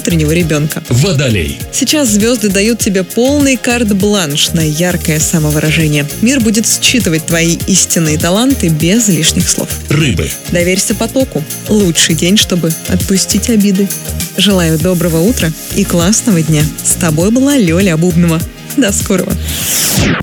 внутреннего ребенка. Водолей. Сейчас звезды дают тебе полный карт-бланш на яркое самовыражение. Мир будет считывать твои истинные таланты без лишних слов. Рыбы. Доверься потоку. Лучший день, чтобы отпустить обиды. Желаю доброго утра и классного дня. С тобой была Лёля Бубнова. До скорого.